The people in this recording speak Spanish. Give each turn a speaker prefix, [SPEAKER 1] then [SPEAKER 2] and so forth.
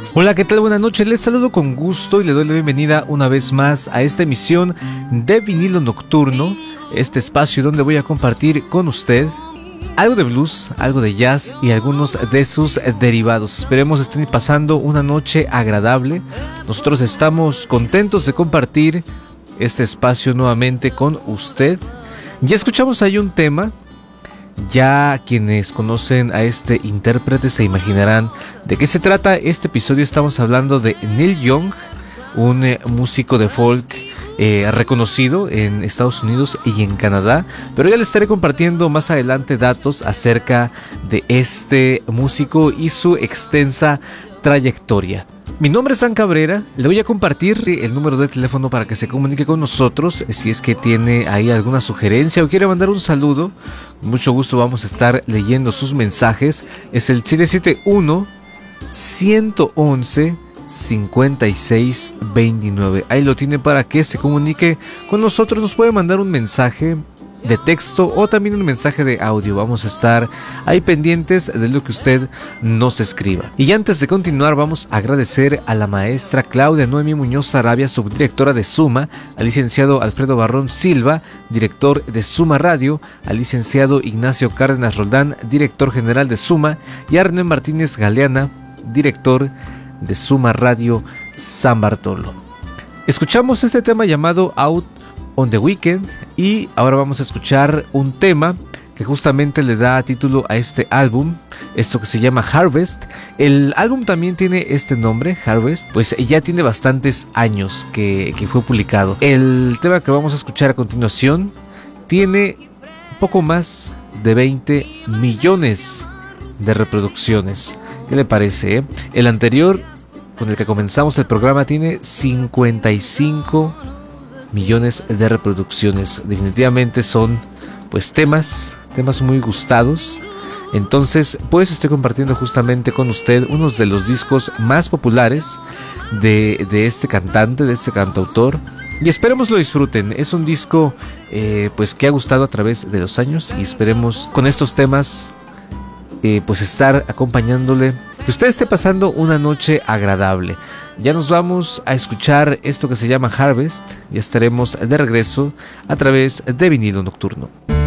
[SPEAKER 1] Hola, ¿qué tal? Buenas noches, les saludo con gusto y le doy la bienvenida una vez más a esta emisión de Vinilo Nocturno, este espacio donde voy a compartir con usted algo de blues, algo de jazz y algunos de sus derivados. Esperemos estén pasando una noche agradable. Nosotros estamos contentos de compartir este espacio nuevamente con usted. Ya escuchamos ahí un tema. Ya quienes conocen a este intérprete se imaginarán de qué se trata este episodio. Estamos hablando de Neil Young, un músico de folk reconocido en Estados Unidos y en Canadá, pero ya les estaré compartiendo más adelante datos acerca de este músico y su extensa trayectoria. Mi nombre es San Cabrera, le voy a compartir el número de teléfono para que se comunique con nosotros si es que tiene ahí alguna sugerencia o quiere mandar un saludo. Con mucho gusto vamos a estar leyendo sus mensajes. Es el 771-111-5629. Ahí lo tiene para que se comunique con nosotros. Nos puede mandar un mensaje de texto o también un mensaje de audio. Vamos a estar ahí pendientes de lo que usted nos escriba. Y antes de continuar, vamos a agradecer a la maestra Claudia Noemi Muñoz Sarabia, subdirectora de Suma, al licenciado Alfredo Barrón Silva, director de Suma Radio, al licenciado Ignacio Cárdenas Roldán, director general de Suma, y a René Martínez Galeana, director de Suma Radio San Bartolo. Escuchamos este tema llamado Out on the Weekend y ahora vamos a escuchar un tema que justamente le da título a este álbum, esto que se llama Harvest. El álbum también tiene este nombre, Harvest, pues ya tiene bastantes años que fue publicado. El tema que vamos a escuchar a continuación tiene poco más de 20 millones de reproducciones. ¿Qué le parece? El anterior, con el que comenzamos el programa, tiene 55 millones de reproducciones. Definitivamente son pues temas muy gustados. Entonces pues estoy compartiendo justamente con usted uno de los discos más populares de este cantante, de este cantautor, y esperemos lo disfruten. Es un disco pues que ha gustado a través de los años y esperemos con estos temas pues estar acompañándole, que usted esté pasando una noche agradable. Ya nos vamos a escuchar esto que se llama Harvest. Ya estaremos de regreso a través de Vinilo Nocturno.